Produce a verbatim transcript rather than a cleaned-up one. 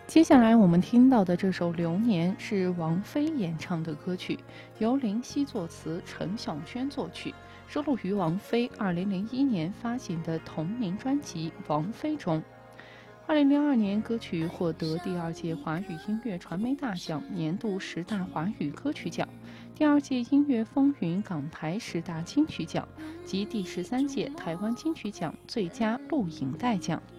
接下来我们听到的这首《流年》是王菲演唱的歌曲，由林夕作词，陈小轩作曲，收录于王菲二零零一年发行的同名专辑《王菲》中。二零零二年，歌曲获得第二届华语音乐传媒大奖年度十大华语歌曲奖、第二届音乐风云港台十大金曲奖及第十三届台湾金曲奖最佳录影带奖。